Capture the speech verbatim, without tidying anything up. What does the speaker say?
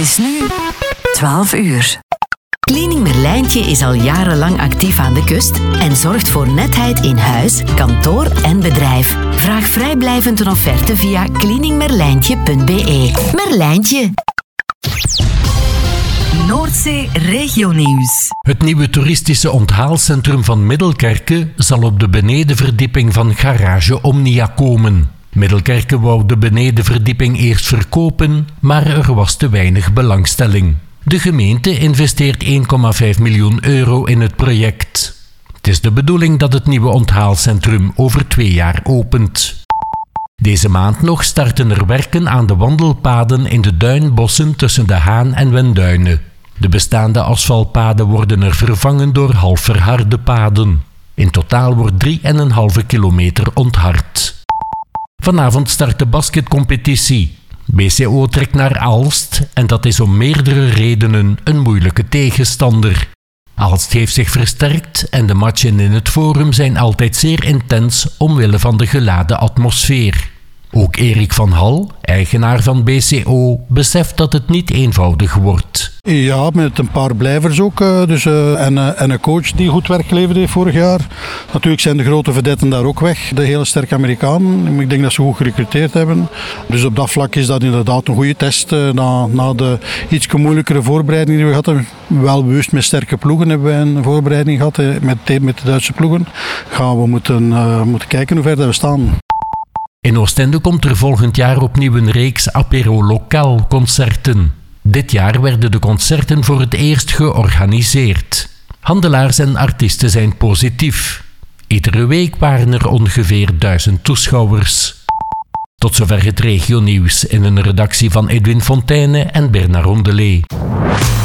is nu twaalf uur. Cleaning Merlijntje is al jarenlang actief aan de kust en zorgt voor netheid in huis, kantoor en bedrijf. Vraag vrijblijvend een offerte via cleaning merlijntje punt b e. Merlijntje. Noordzee Regionieuws. Het nieuwe toeristische onthaalcentrum van Middelkerke zal op de benedenverdieping van garage Omnia komen. Middelkerke wou de benedenverdieping eerst verkopen, maar er was te weinig belangstelling. De gemeente investeert één komma vijf miljoen euro in het project. Het is de bedoeling dat het nieuwe onthaalcentrum over twee jaar opent. Deze maand nog starten er werken aan de wandelpaden in de duinbossen tussen De Haan en Wenduinen. De bestaande asfaltpaden worden er vervangen door half verharde paden. In totaal wordt drie komma vijf kilometer onthard. Vanavond start de basketcompetitie. B C O trekt naar Aalst en dat is om meerdere redenen een moeilijke tegenstander. Aalst heeft zich versterkt en de matchen in het Forum zijn altijd zeer intens omwille van de geladen atmosfeer. Ook Erik van Hal, eigenaar van B C O, beseft dat het niet eenvoudig wordt. Ja, met een paar blijvers ook. Dus, uh, en, uh, en een coach die goed werk geleverd heeft vorig jaar. Natuurlijk zijn de grote vedetten daar ook weg. De hele sterke Amerikanen. Ik denk dat ze goed gerecruiteerd hebben. Dus op dat vlak is dat inderdaad een goede test. Uh, na, na de iets moeilijkere voorbereiding die we hadden. Wel bewust met sterke ploegen hebben wij een voorbereiding gehad. Uh, met, de, met de Duitse ploegen. Gaan we moeten, uh, moeten kijken hoe ver dat we staan. In Oostende komt er volgend jaar opnieuw een reeks Apéro Lokaal concerten. Dit jaar werden de concerten voor het eerst georganiseerd. Handelaars en artiesten zijn positief. Iedere week waren er ongeveer duizend toeschouwers. Tot zover het regionieuws in een redactie van Edwin Fontaine en Bernard Rondelet.